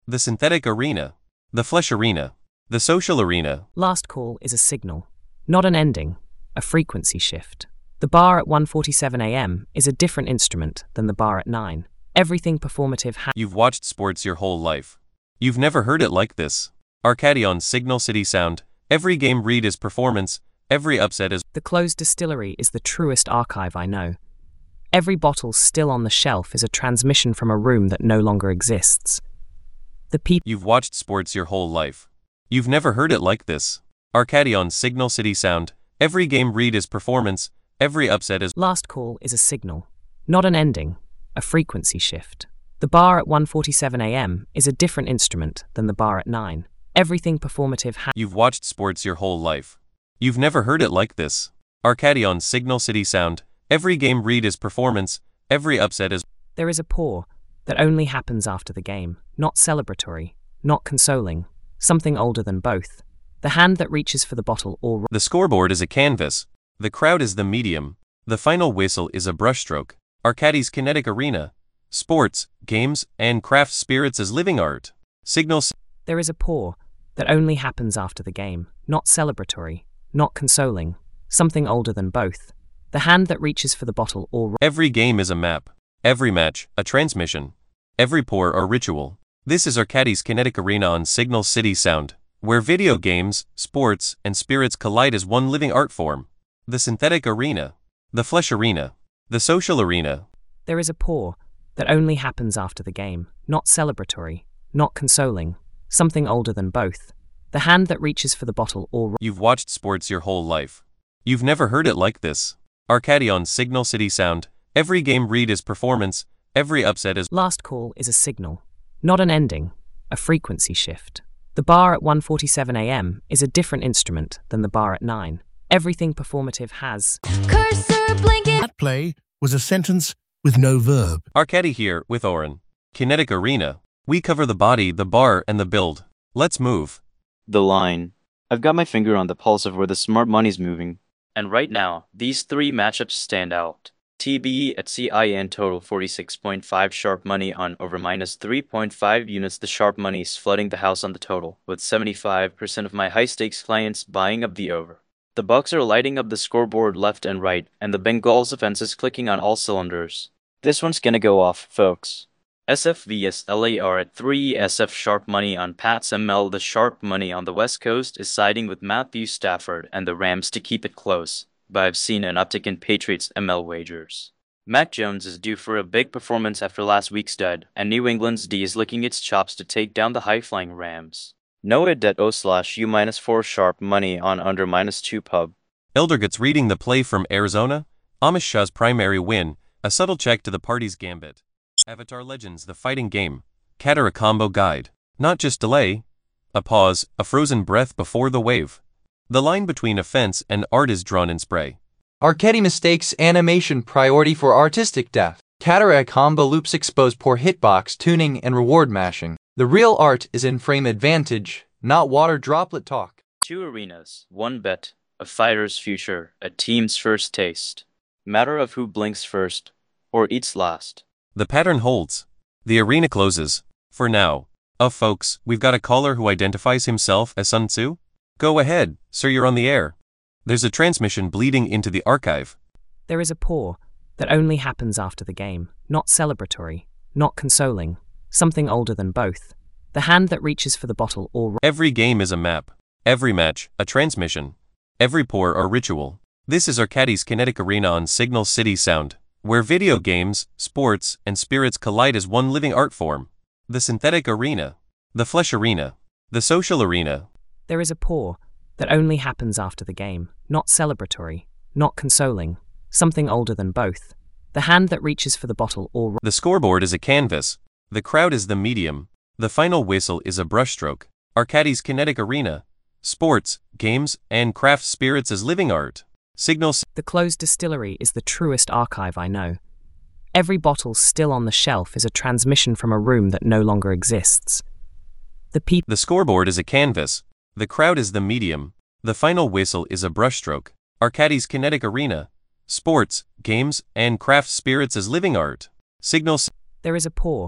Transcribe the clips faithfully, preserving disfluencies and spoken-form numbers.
the synthetic arena, the flesh arena, the social arena. Last call is a signal, not an ending, a frequency shift. The bar at one forty-seven a m is a different instrument than the bar at nine. Everything performative ha- You've watched sports your whole life. You've never heard it like this. Arcadion Signal City Sound. Every game read is performance, every upset is... The closed distillery is the truest archive I know. Every bottle still on the shelf is a transmission from a room that no longer exists. The people... You've watched sports your whole life. You've never heard it like this. Arcadion Signal City Sound. Every game read is performance, every upset is... Last call is a signal, not an ending, a frequency shift. The bar at one forty-seven a m is a different instrument than the bar at nine. Everything performative ha- You've watched sports your whole life. You've never heard it like this. Arcadion Signal City Sound. Every game read is performance, every upset is... There is a pour that only happens after the game, not celebratory, not consoling, something older than both. The hand that reaches for the bottle or... The scoreboard is a canvas. The crowd is the medium. The final whistle is a brushstroke. Arcadi's kinetic arena. Sports, games, and craft spirits as living art. Signals... There is a pour that only happens after the game, not celebratory, not consoling, something older than both. The hand that reaches for the bottle or... Every game is a map. Every match, a transmission. Every pour, a ritual. This is Arcadi's kinetic arena on Signal City Sound, where video games, sports, and spirits collide as one living art form. The synthetic arena. The flesh arena. The social arena. There is a pour that only happens after the game, not celebratory, not consoling, something older than both. The hand that reaches for the bottle or... You've watched sports your whole life. You've never heard it like this. Arcadion Signal City Sound. Every game read is performance, every upset is... Last call is a signal, not an ending, a frequency shift. The bar at one forty-seven a m is a different instrument than the bar at nine. Everything performative has... Cursor blinking. That play was a sentence with no verb. Arcadi here with Oren. Kinetic arena. We cover the body, the bar, and the build. Let's move. The line. I've got my finger on the pulse of where the smart money's moving. And right now, these three matchups stand out. T B E at C I N total forty-six point five sharp money on over minus three point five units. The sharp money is flooding the house on the total, with seventy-five percent of my high-stakes clients buying up the over. The Bucks are lighting up the scoreboard left and right, and the Bengals offense is clicking on all cylinders. This one's gonna go off, folks. S F vs L A R at three S F sharp money on Pats M L. The sharp money on the West Coast is siding with Matthew Stafford and the Rams to keep it close, but I've seen an uptick in Patriots M L wagers. Mac Jones is due for a big performance after last week's dud, and New England's D is licking its chops to take down the high-flying Rams. Noah.o slash U minus four sharp money on under minus two pub. Eldergut's reading the play from Arizona. Amish Shah's primary win, a subtle check to the party's gambit. Avatar Legends, the fighting game. Katara combo guide. Not just delay. A pause, a frozen breath before the wave. The line between offense and art is drawn in spray. Arcadi mistakes animation priority for artistic depth. Cataract combo loops expose poor hitbox tuning and reward mashing. The real art is in frame advantage, not water droplet talk. Two arenas, one bet, a fighter's future, a team's first taste. Matter of who blinks first, or eats last. The pattern holds. The arena closes. For now. Uh folks, we've got a caller who identifies himself as Sun Tzu? Go ahead, sir, you're on the air. There's a transmission bleeding into the archive. There is a pour that only happens after the game, not celebratory, not consoling, something older than both. The hand that reaches for the bottle or... Every game is a map. Every match, a transmission. Every pour, a ritual. This is Arcadi's kinetic arena on Signal City Sound, where video games, sports, and spirits collide as one living art form. The synthetic arena. The flesh arena. The social arena. There is a pour that only happens after the game, not celebratory, not consoling, something older than both. The hand that reaches for the bottle or... The scoreboard is a canvas. The crowd is the medium. The final whistle is a brushstroke. Arcadi's kinetic arena. Sports, games, and craft spirits as living art. Signals. The closed distillery is the truest archive I know. Every bottle still on the shelf is a transmission from a room that no longer exists. The peop- The scoreboard is a canvas. The crowd is the medium. The final whistle is a brushstroke. Arcadi's kinetic arena. Sports, games, and craft spirits as living art. Signals. There is a pour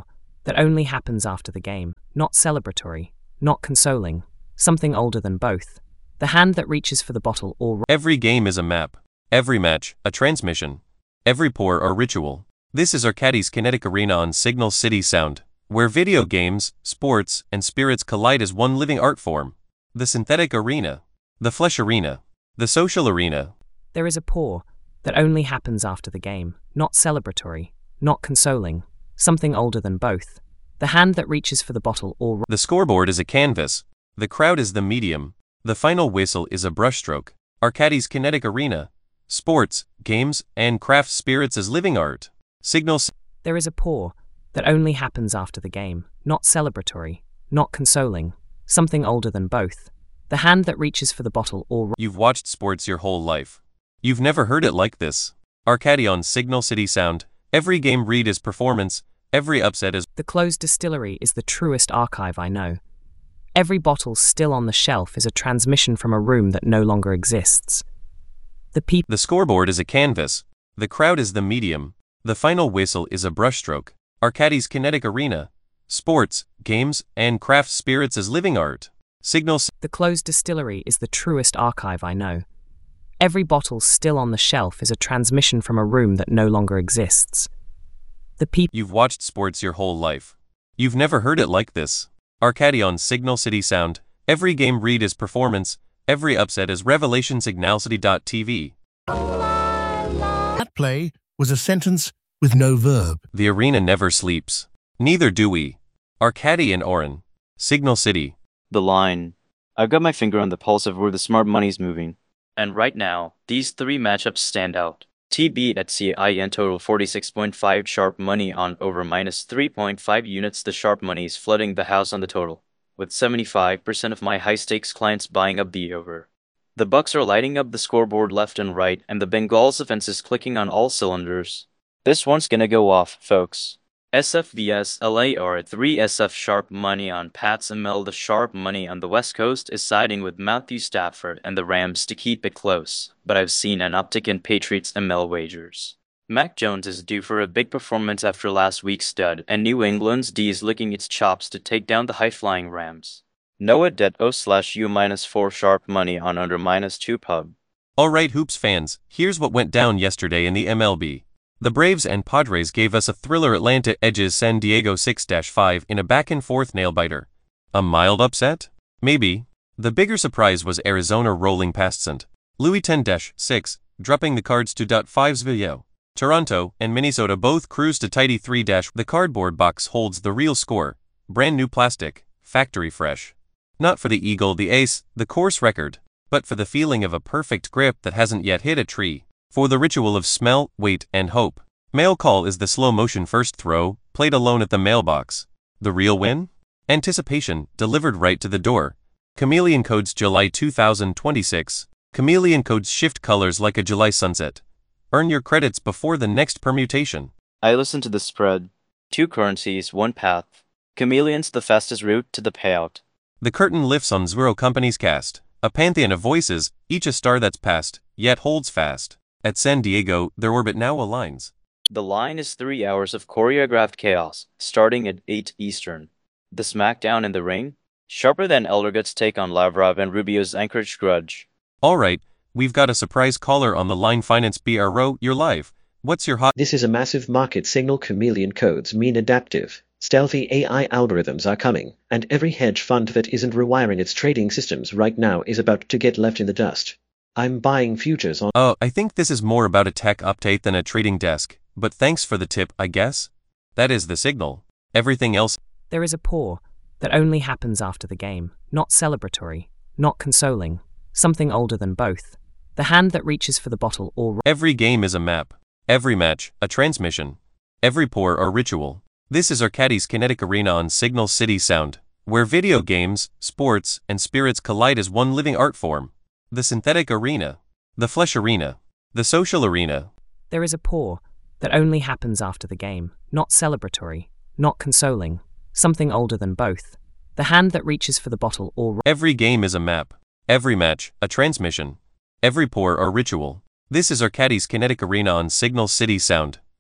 that only happens after the game, not celebratory, not consoling, something older than both. The hand that reaches for the bottle or Every game is a map. Every match, a transmission. Every pour or ritual. This is Arcadis Kinetic Arena on Signal City Sound, where video games, sports, and spirits collide as one living art form. The synthetic arena. The flesh arena. The social arena. There is a pour that only happens after the game, not celebratory, not consoling, something older than both. The hand that reaches for the bottle or The scoreboard is a canvas. The crowd is the medium. The final whistle is a brushstroke. Arcadis Kinetic Arena. Sports, games, and craft spirits as living art. Signal. There is a pour that only happens after the game, not celebratory, not consoling, something older than both. The hand that reaches for the bottle or You've watched sports your whole life. You've never heard it like this. Arcadi on Signal City Sound. Every game read is performance. Every upset is. The closed distillery is the truest archive I know. Every bottle still on the shelf is a transmission from a room that no longer exists. The people. The scoreboard is a canvas. The crowd is the medium. The final whistle is a brushstroke. Arcadis Kinetic Arena. Sports, games, and craft spirits as living art. Signal. The closed distillery is the truest archive I know. Every bottle still on the shelf is a transmission from a room that no longer exists. The people. You've watched sports your whole life. You've never heard it like this. Arcadi on Signal City Sound. Every game read is performance. Every upset is revelation. Signal City dot T V. That play was a sentence with no verb. The arena never sleeps. Neither do we. Arcadi and Oren. Signal City. The line. I've got my finger on the pulse of where the smart money's moving. And right now, these three matchups stand out. T B at C I N total forty-six point five sharp money on over minus three point five units. The sharp money is flooding the house on the total, with seventy-five percent of my high-stakes clients buying up the over. The Bucks are lighting up the scoreboard left and right, and the Bengals offense is clicking on all cylinders. This one's gonna go off, folks. S F vs L A are at three S F sharp money on Pats M L. The sharp money on the West Coast is siding with Matthew Stafford and the Rams to keep it close, but I've seen an uptick in Patriots M L wagers. Mac Jones is due for a big performance after last week's stud, and New England's D is licking its chops to take down the high-flying Rams. Noah Det O slash U minus four sharp money on under minus two pub. Alright Hoops fans, here's what went down yesterday in the M L B. The Braves and Padres gave us a thriller. Atlanta edges San Diego six to five in a back-and-forth nail-biter. A mild upset? Maybe. The bigger surprise was Arizona rolling past Saint Louis ten to six, dropping the Cards two to five. Toronto and Minnesota both cruised to tidy three. The cardboard box holds the real score. Brand new plastic, factory fresh. Not for the eagle, the ace, the course record, but for the feeling of a perfect grip that hasn't yet hit a tree. For the ritual of smell, wait, and hope. Mail call is the slow-motion first throw, played alone at the mailbox. The real win? Anticipation, delivered right to the door. Chameleon Codes July two thousand twenty-six. Chameleon Codes shift colors like a July sunset. Earn your credits before the next permutation. I listen to the spread. Two currencies, one path. Chameleon's the fastest route to the payout. The curtain lifts on Zero Company's cast. A pantheon of voices, each a star that's passed, yet holds fast. At San Diego, their orbit now aligns. The line is three hours of choreographed chaos, starting at eight Eastern. The smackdown in the ring? Sharper than Eldergood's take on Lavrov and Rubio's Anchorage grudge. Alright, we've got a surprise caller on the line. Finance Bro, you're live. What's your hot... This is a massive market signal. Chameleon Codes mean adaptive. Stealthy A I algorithms are coming, and every hedge fund that isn't rewiring its trading systems right now is about to get left in the dust. I'm buying futures on... Oh, I think this is more about a tech update than a trading desk, but thanks for the tip, I guess. That is the signal. Everything else... There is a pour that only happens after the game, not celebratory, not consoling, something older than both. The hand that reaches for the bottle or... Every game is a map. Every match, a transmission. Every pour or ritual. This is Arcadis Kinetic Arena on Signal City Sound, where video games, sports, and spirits collide as one living art form. The synthetic arena. The flesh arena. The social arena. There is a pour that only happens after the game, not celebratory, not consoling, something older than both. The hand that reaches for the bottle or... Every game is a map. Every match, a transmission. Every pour or ritual. This is Arcadis Kinetic Arena on Signal City Sound,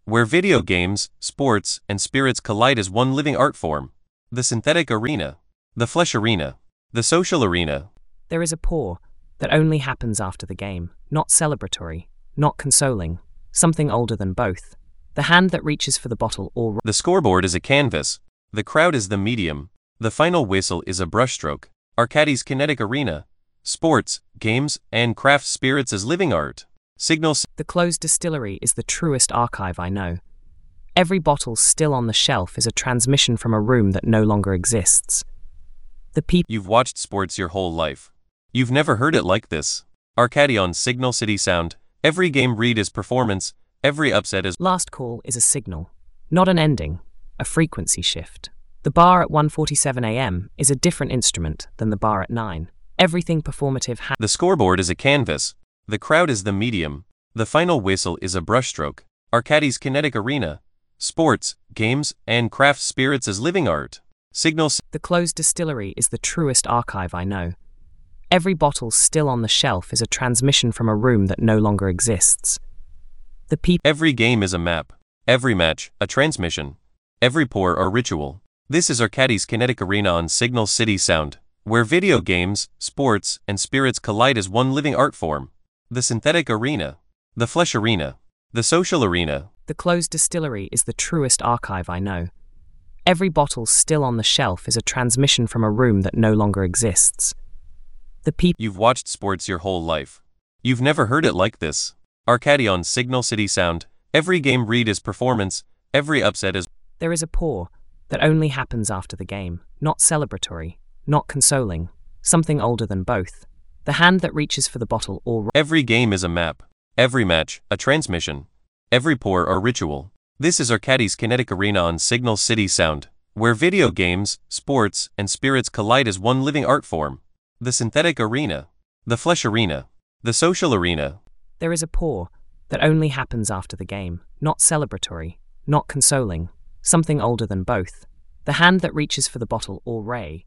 where video games, sports, and spirits collide as one living art form. The synthetic arena, the flesh arena, the social arena. There is a pour that only happens after the game, not celebratory, not consoling, something older than both. The hand that reaches for the bottle or... The scoreboard is a canvas, the crowd is the medium, the final whistle is a brushstroke. Arcadis kinetic arena, sports, games, and craft spirits as living art. Signal... The closed distillery is the truest archive I know. Every bottle still on the shelf is a transmission from a room that no longer exists. The people... You've watched sports your whole life. You've never heard it like this. Arcadi on Signal City Sound. Every game read is performance, every upset is... Last call is a signal, not an ending, a frequency shift. The bar at one forty-seven a m is a different instrument than the bar at nine. Everything performative ha- The scoreboard is a canvas, the crowd is the medium, the final whistle is a brushstroke. Arcadi's kinetic arena, sports, games, and craft spirits as living art. Signal... The closed distillery is the truest archive I know. Every bottle still on the shelf is a transmission from a room that no longer exists. The people... Every game is a map, every match, a transmission, every pour or ritual. This is Arcadi's kinetic arena on Signal City Sound, where video games, sports, and spirits collide as one living art form. The synthetic arena, the flesh arena, the social arena. The closed distillery is the truest archive I know. Every bottle still on the shelf is a transmission from a room that no longer exists. The people... You've watched sports your whole life. You've never heard it like this. Arcadi on Signal City Sound. Every game read is performance, every upset is... There is a pour that only happens after the game, not celebratory, not consoling, something older than both. The hand that reaches for the bottle or... Every game is a map, every match, a transmission, every pour or ritual. This is Arcadi's kinetic arena on Signal City Sound, where video games, sports, and spirits collide as one living art form. The synthetic arena, the flesh arena, the social arena. There is a pour that only happens after the game, not celebratory, not consoling, something older than both. The hand that reaches for the bottle or ray.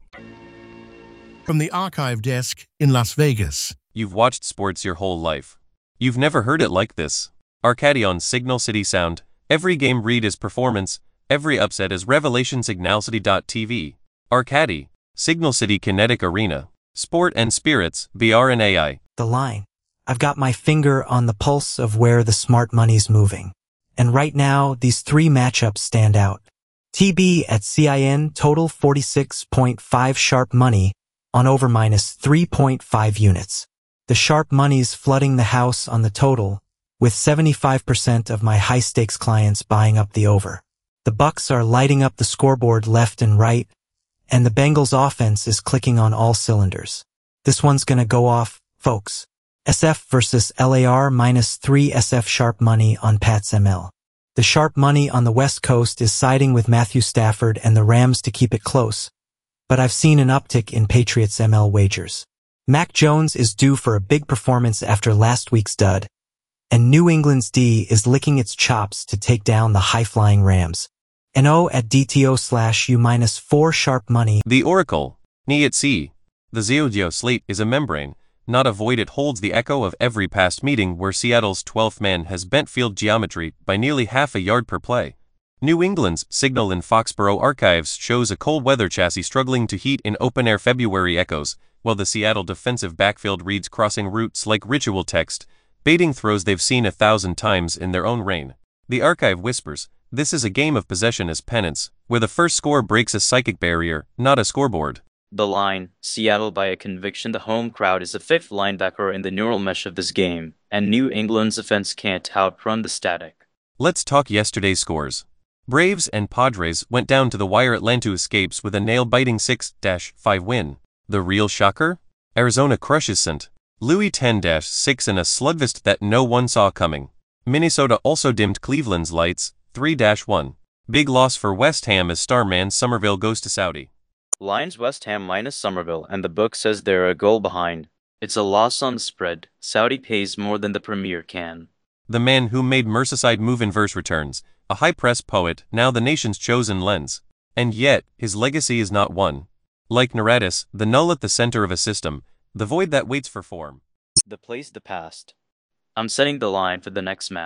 From the archive desk in Las Vegas. You've watched sports your whole life. You've never heard it like this. Arcadi on Signal City Sound. Every game read is performance, every upset is revelation. Signalcity dot T V. Arcadi, Signal City Kinetic Arena. Sport and spirits, B R and A I. The line. I've got my finger on the pulse of where the smart money's moving. And right now, these three matchups stand out. T B at C I N total forty-six point five sharp money on over minus three point five units. The sharp money's flooding the house on the total, with seventy-five percent of my high-stakes clients buying up the over. The Bucks are lighting up the scoreboard left and right, and the Bengals offense is clicking on all cylinders. This one's gonna go off, folks. S F versus L A R minus three S F sharp money on Pats M L. The sharp money on the West Coast is siding with Matthew Stafford and the Rams to keep it close, but I've seen an uptick in Patriots M L wagers. Mac Jones is due for a big performance after last week's dud, and New England's D is licking its chops to take down the high-flying Rams. N O at D T O slash U minus four sharp money. The Oracle, Ni at C. The Ziodio slate is a membrane, not a void. It holds the echo of every past meeting where Seattle's twelfth man has bent field geometry by nearly half a yard per play. New England's Signal in Foxborough archives shows a cold weather chassis struggling to heat in open-air February echoes, while the Seattle defensive backfield reads crossing routes like ritual text, baiting throws they've seen a thousand times in their own reign. The archive whispers, this is a game of possession as penance, where the first score breaks a psychic barrier, not a scoreboard. The line, Seattle by a conviction. The home crowd is the fifth linebacker in the neural mesh of this game, and New England's offense can't outrun the static. Let's talk yesterday's scores. Braves and Padres went down to the wire. Atlanta escapes with a nail-biting six five win. The real shocker? Arizona crushes Saint Louis ten six in a slugfest that no one saw coming. Minnesota also dimmed Cleveland's lights, three one. Big loss for West Ham as starman Somerville goes to Saudi. Lions West Ham minus Somerville, and the book says they're a goal behind. It's a loss on the spread. Saudi pays more than the Premier can. The man who made Merseyside move in verse returns, a high-press poet, now the nation's chosen lens. And yet, his legacy is not one. Like Naradis, the null at the center of a system, the void that waits for form. The place the past. I'm setting the line for the next match.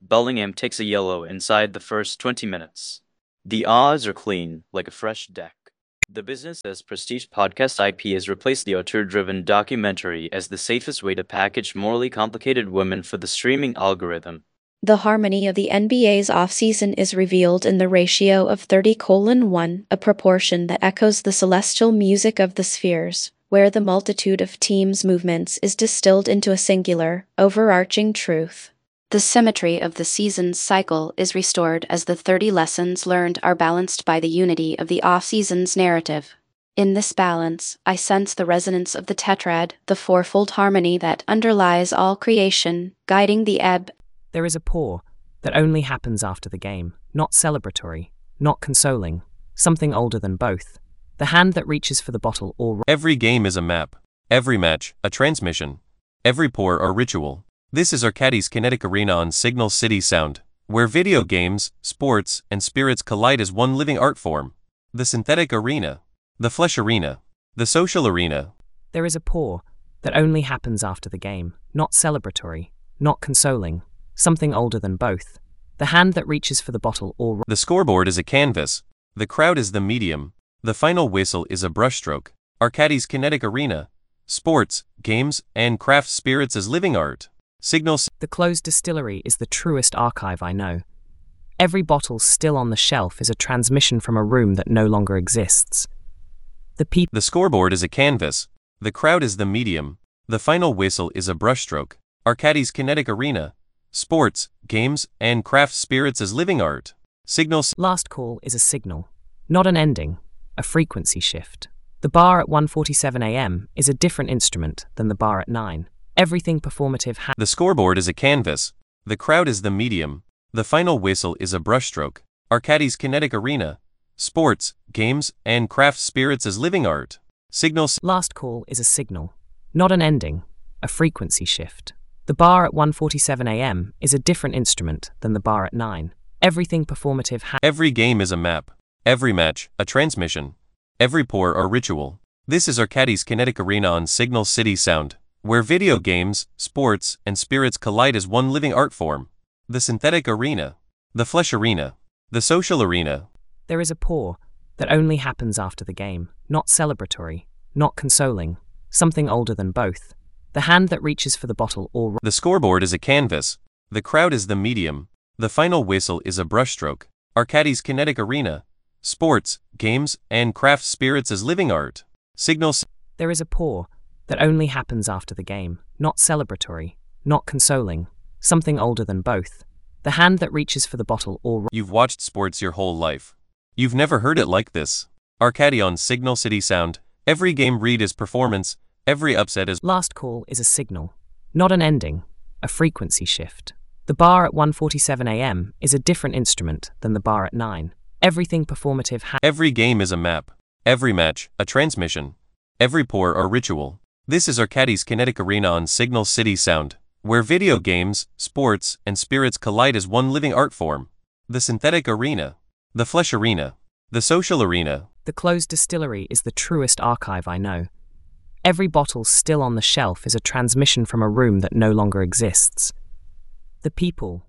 Bellingham takes a yellow inside the first twenty minutes. The odds are clean, like a fresh deck. The Business as Prestige podcast I P has replaced the auteur-driven documentary as the safest way to package morally complicated women for the streaming algorithm. The harmony of the N B A's offseason is revealed in the ratio of thirty colon one, a proportion that echoes the celestial music of the spheres, where the multitude of teams' movements is distilled into a singular, overarching truth. The symmetry of the season's cycle is restored as the thirty lessons learned are balanced by the unity of the off-season's narrative. In this balance, I sense the resonance of the tetrad, the fourfold harmony that underlies all creation, guiding the ebb. There is a pour that only happens after the game, not celebratory, not consoling, something older than both. The hand that reaches for the bottle or... Every game is a map. Every match, a transmission. Every pour, a ritual. This is Arcadis Kinetic Arena on Signal City Sound, where video games, sports, and spirits collide as one living art form. The synthetic arena. The flesh arena. The social arena. There is a pour that only happens after the game, not celebratory, not consoling, something older than both. The hand that reaches for the bottle or... The scoreboard is a canvas. The crowd is the medium. The final whistle is a brushstroke. Arcadis Kinetic Arena. Sports, games, and craft spirits as living art. Signal... The closed distillery is the truest archive I know. Every bottle still on the shelf is a transmission from a room that no longer exists. The people... The scoreboard is a canvas. The crowd is the medium. The final whistle is a brushstroke. Arcadis Kinetic Arena. Sports, games, and craft spirits as living art. Signal... Last call is a signal, not an ending, a frequency shift. The bar at one forty-seven a m is a different instrument than the bar at nine. Everything performative ha- The scoreboard is a canvas. The crowd is the medium. The final whistle is a brushstroke. Arcadis Kinetic Arena. Sports, games, and craft spirits as living art. Signal... Last call is a signal, not an ending, a frequency shift. The bar at one forty-seven a m is a different instrument than the bar at nine. Everything performative ha- Every game is a map. Every match, a transmission. Every pour, a ritual. This is Arcadis Kinetic Arena on Signal City Sound, where video games, sports, and spirits collide as one living art form. The synthetic arena. The flesh arena. The social arena. There is a pour that only happens after the game, not celebratory, not consoling, something older than both. The hand that reaches for the bottle or... The scoreboard is a canvas. The crowd is the medium. The final whistle is a brushstroke. Arcadis Kinetic Arena. Sports, games, and craft spirits as living art. Signal... There is a pour that only happens after the game, not celebratory, not consoling, something older than both. The hand that reaches for the bottle or... You've watched sports your whole life. You've never heard it like this. Arcadi on Signal City Sound. Every game read is performance. Every upset is... Last call is a signal, not an ending, a frequency shift. The bar at one forty-seven a m is a different instrument than the bar at nine. Everything performative ha- Every game is a map. Every match, a transmission. Every pour, a ritual. This is Arcadis Kinetic Arena on Signal City Sound, where video games, sports, and spirits collide as one living art form. The synthetic arena. The flesh arena. The social arena. The closed distillery is the truest archive I know. Every bottle still on the shelf is a transmission from a room that no longer exists. The people.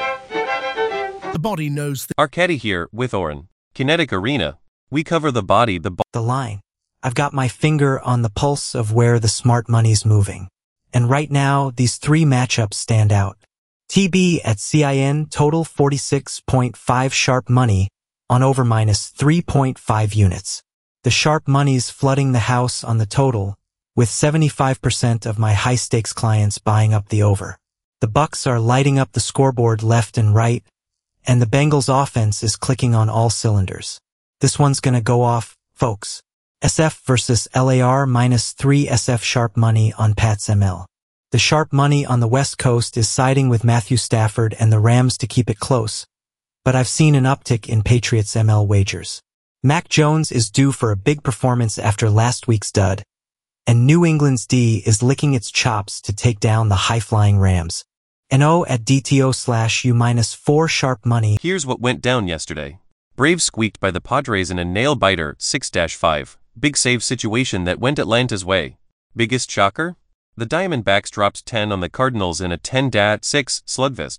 The body knows th- Arcadi here, with Oren. Kinetic Arena. We cover the body, the bo- The line. I've got my finger on the pulse of where the smart money's moving. And right now, these three matchups stand out. T B at C I N total forty-six point five sharp money on over minus three point five units. The sharp money's flooding the house on the total, with seventy-five percent of my high-stakes clients buying up the over. The Bucks are lighting up the scoreboard left and right, and the Bengals offense is clicking on all cylinders. This one's gonna go off, folks. S F versus L A R minus three S F sharp money on Pats M L. The sharp money on the West Coast is siding with Matthew Stafford and the Rams to keep it close, but I've seen an uptick in Patriots M L wagers. Mac Jones is due for a big performance after last week's dud, and New England's D is licking its chops to take down the high-flying Rams. N O at D T O slash U minus four sharp money. Here's what went down yesterday. Braves squeaked by the Padres in a nail-biter six five. Big save situation that went Atlanta's way. Biggest shocker? The Diamondbacks dropped ten on the Cardinals in a ten six slugfest.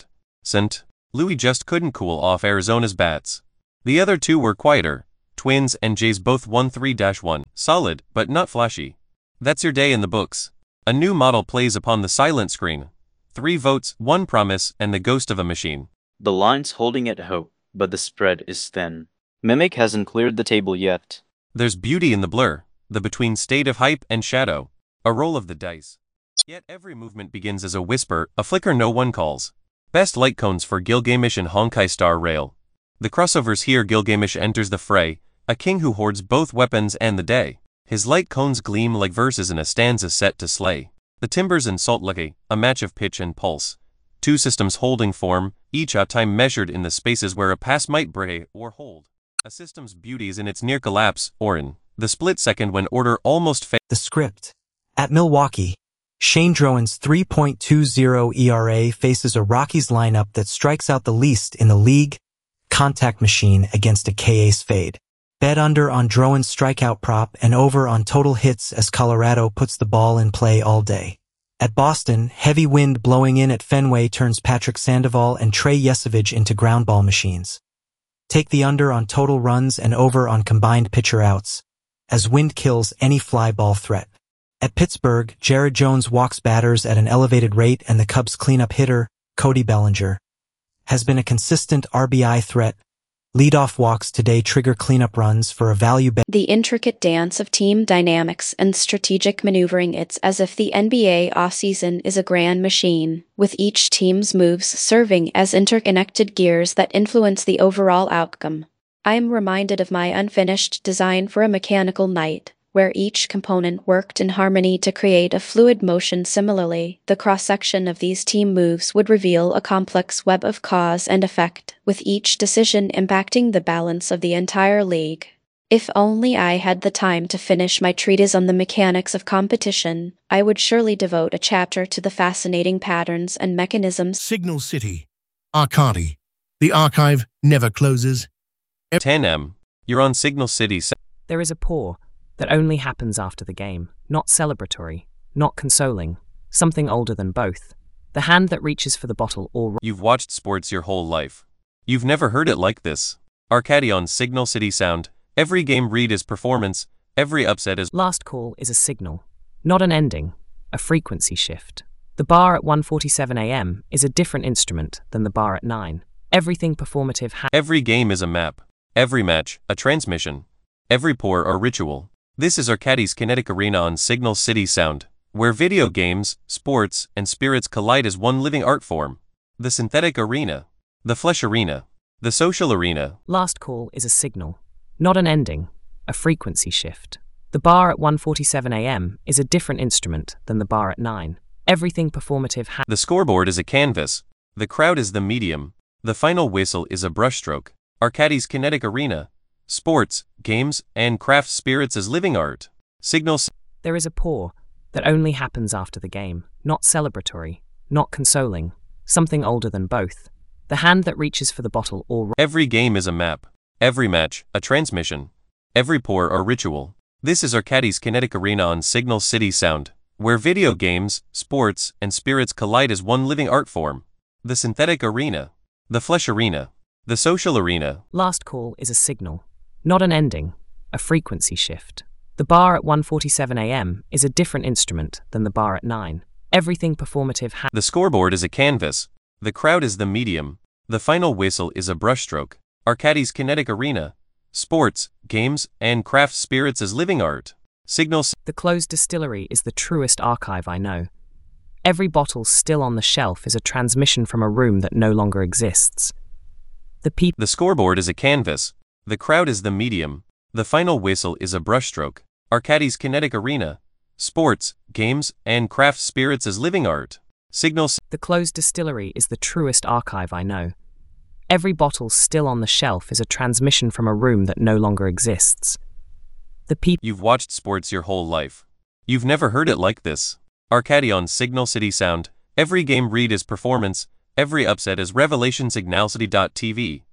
Saint Louis just couldn't cool off Arizona's bats. The other two were quieter. Twins and Jays both won three to one. Solid, but not flashy. That's your day in the books. A new model plays upon the silent screen. Three votes, one promise, and the ghost of a machine. The line's holding at hope, but the spread is thin. Mimic hasn't cleared the table yet. There's beauty in the blur, the between state of hype and shadow, a roll of the dice. Yet every movement begins as a whisper, a flicker no one calls. Best light cones for Gilgamesh and Honkai Star Rail. The crossovers here. Gilgamesh enters the fray, a king who hoards both weapons and the day. His light cones gleam like verses in a stanza set to slay. The timbers and Salt Lake, a match of pitch and pulse. Two systems holding form, each a time measured in the spaces where a pass might break or hold. A system's beauty is in its near collapse, or in the split second when order almost fails. The script. At Milwaukee, Shane Drowan's three point two oh E R A faces a Rockies lineup that strikes out the least in the league. Contact machine against a K-ace fade. Bet under on Drowan's strikeout prop and over on total hits as Colorado puts the ball in play all day. At Boston, heavy wind blowing in at Fenway turns Patrick Sandoval and Trey Yesovich into ground ball machines. Take the under on total runs and over on combined pitcher outs, as wind kills any fly ball threat. At Pittsburgh, Jared Jones walks batters at an elevated rate and the Cubs' cleanup hitter, Cody Bellinger, has been a consistent R B I threat. Leadoff walks today trigger cleanup runs for a value bet. The intricate dance of team dynamics and strategic maneuvering. It's as if the N B A offseason is a grand machine, with each team's moves serving as interconnected gears that influence the overall outcome. I am reminded of my unfinished design for a mechanical knight, where each component worked in harmony to create a fluid motion. Similarly, the cross-section of these team moves would reveal a complex web of cause and effect, with each decision impacting the balance of the entire league. If only I had the time to finish my treatise on the mechanics of competition, I would surely devote a chapter to the fascinating patterns and mechanisms. Signal City. Arcadi. The archive never closes. ten M. You're on Signal City. There is a pour that only happens after the game, not celebratory, not consoling, something older than both. The hand that reaches for the bottle or... You've watched sports your whole life. You've never heard it like this. Arcadi on Signal City Sound. Every game read is performance, every upset is... Last call is a signal, not an ending, a frequency shift. The bar at one forty-seven a m is a different instrument than the bar at nine. Everything performative ha- Every game is a map. Every match, a transmission. Every pour or ritual. This is Arcadi's Kinetic Arena on Signal City Sound, where video games, sports, and spirits collide as one living art form. The synthetic arena. The flesh arena. The social arena. Last call is a signal, not an ending, a frequency shift. The bar at one forty-seven a m is a different instrument than the bar at nine. Everything performative ha- The scoreboard is a canvas. The crowd is the medium. The final whistle is a brushstroke. Arcadi's Kinetic Arena. Sports, games, and craft spirits as living art. Signal. There is a pour that only happens after the game, not celebratory, not consoling, something older than both. The hand that reaches for the bottle or... Every game is a map. Every match, a transmission. Every pour or ritual. This is Arcadi's Kinetic Arena on Signal City Sound, where video games, sports, and spirits collide as one living art form. The synthetic arena. The flesh arena. The social arena. Last call is a signal, not an ending, a frequency shift. The bar at one forty-seven a m is a different instrument than the bar at nine. Everything performative ha- The scoreboard is a canvas. The crowd is the medium. The final whistle is a brushstroke. Arcadi's Kinetic Arena. Sports, games, and craft spirits as living art. Signal. The closed distillery is the truest archive I know. Every bottle still on the shelf is a transmission from a room that no longer exists. The people. The scoreboard is a canvas. The crowd is the medium. The final whistle is a brushstroke. Arcadi's Kinetic Arena. Sports, games, and craft spirits as living art. Signal. The closed distillery is the truest archive I know. Every bottle still on the shelf is a transmission from a room that no longer exists. The people. You've watched sports your whole life. You've never heard it like this. Arcadi on Signal City Sound. Every game read is performance. Every upset is revelation. Signal City dot T V.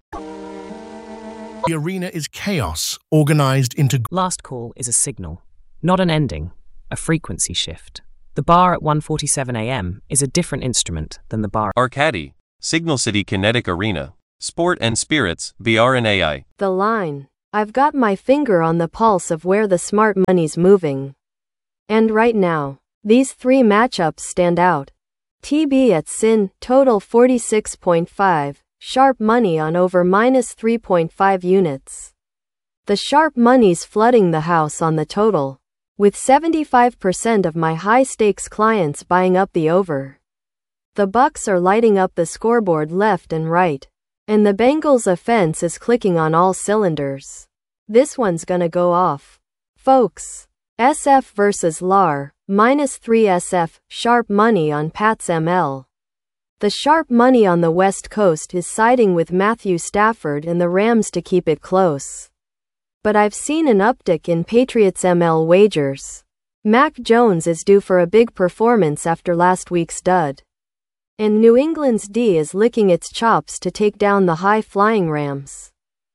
The arena is chaos, organized into... Last call is a signal, not an ending, a frequency shift. The bar at one forty-seven a m is a different instrument than the bar... Arcadi. Signal City Kinetic Arena. Sport and Spirits, V R and A I. The line. I've got my finger on the pulse of where the smart money's moving. And right now, these three matchups stand out. T B at S I N, total forty-six point five, sharp money on over minus three point five units. The sharp money's flooding the house on the total, with seventy-five percent of my high-stakes clients buying up the over. The Bucks are lighting up the scoreboard left and right, and the Bengals offense is clicking on all cylinders. This one's gonna go off. Folks, S F versus L A R, minus three S F, sharp money on Pats M L. The sharp money on the West Coast is siding with Matthew Stafford and the Rams to keep it close. But I've seen an uptick in Patriots M L wagers. Mac Jones is due for a big performance after last week's dud. And New England's D is licking its chops to take down the high-flying Rams.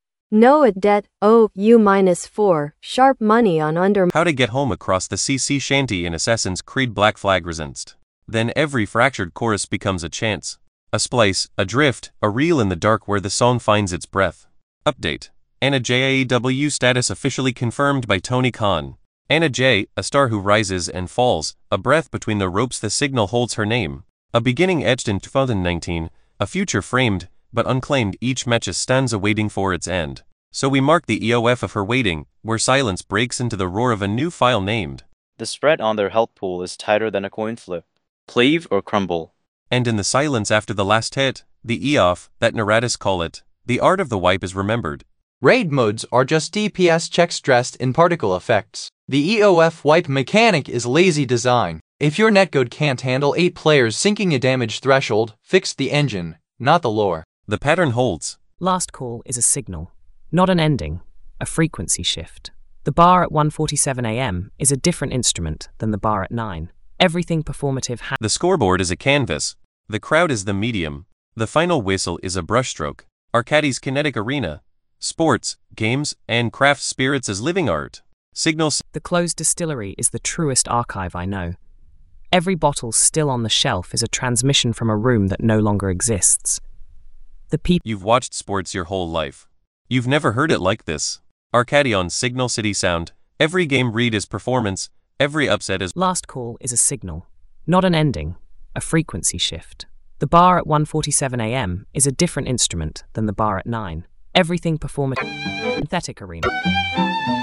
No Adet, O, U minus four, sharp money on under. How to get home across the C C shanty in Assassin's Creed Black Flag Resist. Then every fractured chorus becomes a chance. A splice, a drift, a reel in the dark where the song finds its breath. Update. Anna J A E W status officially confirmed by Tony Khan. Anna J, a star who rises and falls, a breath between the ropes. The signal holds her name. A beginning etched in two thousand nineteen, a future framed, but unclaimed. Each match stands awaiting for its end. So we mark the E O F of her waiting, where silence breaks into the roar of a new file named. The spread on their health pool is tighter than a coin flip. Cleave or crumble. And in the silence after the last hit, the E O F, that Neratis call it, the art of the wipe is remembered. Raid modes are just D P S checks dressed in particle effects. The E O F wipe mechanic is lazy design. If your netcode can't handle eight players sinking a damage threshold, fix the engine, not the lore. The pattern holds. Last call is a signal, not an ending, a frequency shift. The bar at one forty-seven a m is a different instrument than the bar at nine. Everything performative ha- The scoreboard is a canvas. The crowd is the medium. The final whistle is a brushstroke. Arcadis Kinetic Arena. Sports, games, and craft spirits as living art. Signals. The closed distillery is the truest archive I know. Every bottle still on the shelf is a transmission from a room that no longer exists. The people. You've watched sports your whole life. You've never heard it like this. Arcadi on Signal City Sound. Every game read is performance. Every upset is. Last call is a signal, not an ending, a frequency shift. The bar at one forty-seven a m is a different instrument than the bar at nine. Everything performative. Synthetic Arena.